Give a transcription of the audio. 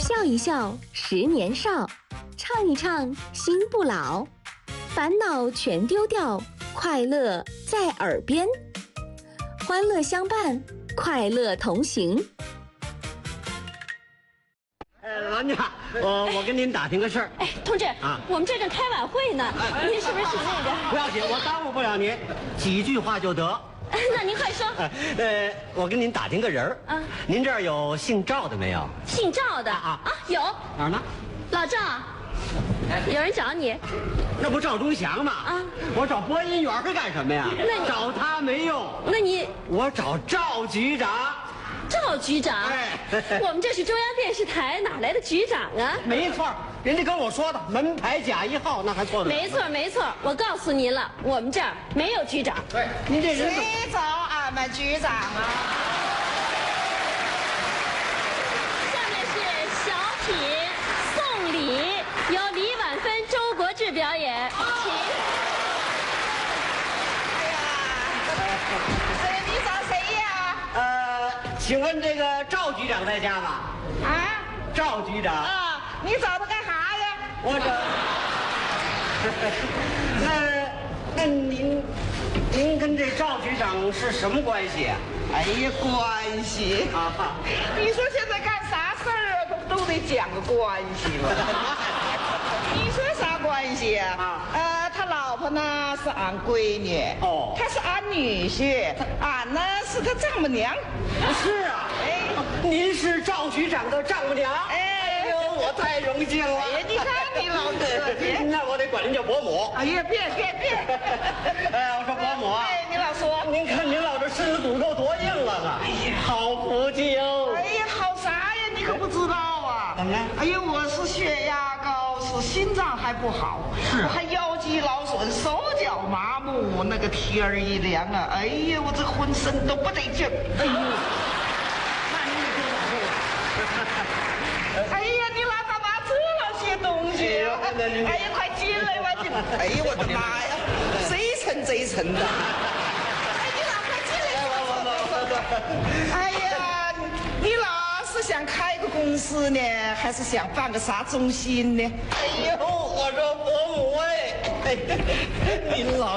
笑一笑10年少，唱一唱心不老，烦恼全丢掉，快乐在耳边，欢乐相伴，快乐同行。 老娘，我跟您打听个事儿。 哎，同志啊， 我们这正开晚会呢，您是不是那个？ 不要紧，我耽误不了您，几句话就得。 那您快说。 我跟您打听个人儿。 啊， 您这儿有姓赵的没有？ 姓赵的有哪儿呢？ 老赵，有人找你。 那不赵忠祥吗？ 啊， 我找播音员干什么呀？ 那找他没用。 那你我找赵局长。 赵局长？ 哎， 我们这是中央电视台，哪来的局长啊？ 没错，人家跟我说的，门牌甲1号，那还错得了？ 没错没错，我告诉您了，我们这儿没有局长。 对，您这人怎么？ 谁找俺们局长啊？ 下面是小品送礼，由李婉芬、周国志表演，请。 你找谁呀？ 请问这个赵局长在家吗？ 啊？ 赵局长。 啊，你找他干啥呀？ 我找。那您跟这赵局长是什么关系啊？ 哎呀，关系啊！ 你说现在干啥事儿啊，都得讲个关系吧？你说啥关系啊？他老婆呢是俺闺女， 哦， 他是俺女婿，俺呢是他丈母娘。 是啊， 哎， 您是赵局长的丈母娘。 哎呦，我太荣幸了。 哎呀，你看你老客气。 那我得管您叫伯母。 哎呀，别！ 我说伯母啊， 哎，你老说， 您看您老这身子骨头多硬朗啊！哎呀，好福气哦！ 哎呀，好啥呀？你可不知道啊！ 怎么了？ 哎呀，我是血压高，是心脏还不好，我还腰肌劳损，手脚麻木，那个天儿一凉啊，哎呀，我这浑身都不得劲儿。哎呦， 那您得多少岁？ 哎呀，你老干嘛这些东西啊？哎呀，快进来吧，进来！哎呀，我的妈呀，贼沉的！哎，你老快进来！哎呀，你老是想开个公司呢，还是想办个啥中心呢？ 哎呦，我说伯母哎，您老。